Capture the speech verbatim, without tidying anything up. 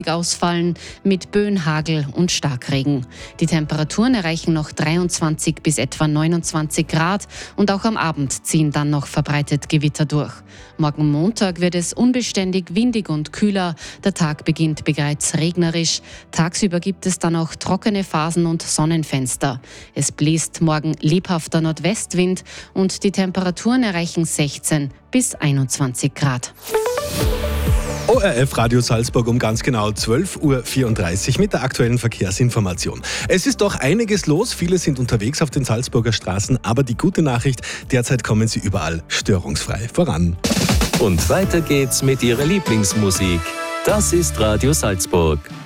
ausfallen mit Böen, Hagel und Starkregen. Die Temperaturen erreichen noch dreiundzwanzig bis etwa neunundzwanzig Grad und auch am Abend ziehen dann noch verbreitet Gewitter durch. Morgen Montag wird es unbeständig windig und kühler. Der Tag beginnt bereits regnerisch. Tagsüber gibt es dann auch trockene Phasen und Sonnenfenster. Es bläst morgen lebhafter Nordwestwind und die Temperaturen erreichen sechzehn bis einundzwanzig Grad. O R F Radio Salzburg um ganz genau zwölf Uhr vierunddreißig mit der aktuellen Verkehrsinformation. Es ist doch einiges los, viele sind unterwegs auf den Salzburger Straßen, aber die gute Nachricht, derzeit kommen sie überall störungsfrei voran. Und weiter geht's mit Ihrer Lieblingsmusik. Das ist Radio Salzburg.